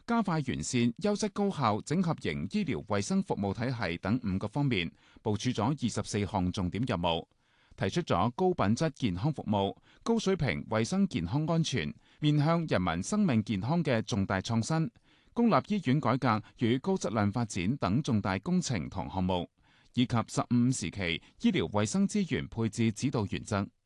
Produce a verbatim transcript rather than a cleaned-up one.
加快完善優質高效整合型醫療衛生服務體系等五個方面，部署咗二十四項重點任務，提出咗高品質健康服務、高水平衛生健康安全、面向人民生命健康嘅重大創新、公立醫院改革與高質量發展等重大工程同項目，以及十五時期醫療衛生資源配置指導原則。